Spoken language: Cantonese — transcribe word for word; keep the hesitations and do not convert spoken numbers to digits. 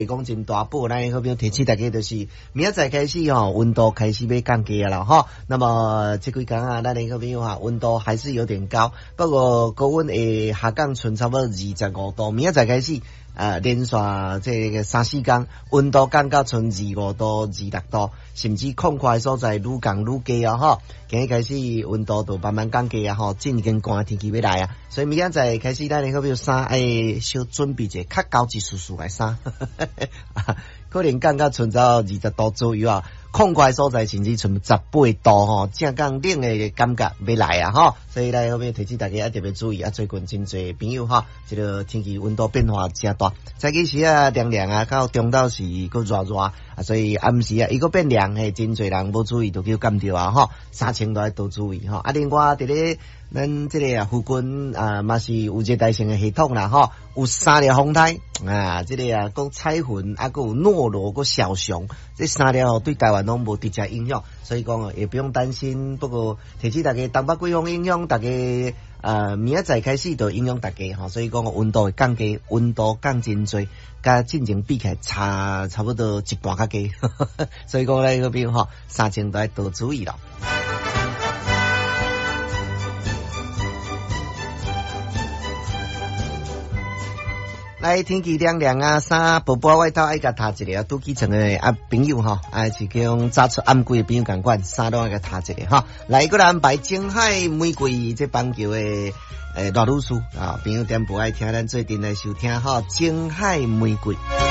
讲真大补，咱好朋友提醒大家，就是明仔载开始吼，温度开始要降低啦吼。那么这几天啊，咱好朋友哈，温度还是有点高，不过高温会下降剩差不多二十五度。明仔载开始啊，连续这个三四天，温度降到剩二五度、二六度，甚至空旷所在愈降愈低啊吼。今日开始温度就慢慢降低啊吼，渐渐寒天气要来啊，所以明仔载开始咱好朋友衫爱小准备一个较高级舒舒的衫。可能降到剩到二十度左右啊，空旷所在甚至剩十八度吼，正讲冷的感觉要来啊吼，所以咧后面提醒大家一定要注意啊。最近真侪朋友哈，这个天气温度变化真大，早起时啊凉凉啊，到中昼时个热热啊，所以暗时啊伊个变凉，嘿，真侪人无注意就叫感着啊吼，三清都要多注意吼。啊，另外伫咧咱这个啊附近啊，嘛是有热带性的系统啦吼，有三条风台啊，这个啊讲彩云啊，个有诺罗个小熊，这三条对台湾拢无直接影响，所以讲也不用担心。不过提醒大家，东北季风影响大家，呃，明仔载开始就影响大家哈，所以讲温度会降低，温度降真多，甲进前比起来差差不多一半较低，所以讲咧个边吼，三清都要多注意咯。来天气凉凉啊，衫薄薄外套爱甲脱一个，拄起床的啊朋友吼，啊是叫早出暗归的朋友共款，衫都爱甲脱一个哈。来个安排青海玫瑰这棒球的诶热女士啊，朋友点播爱听咱最近来收听哈，青海玫瑰。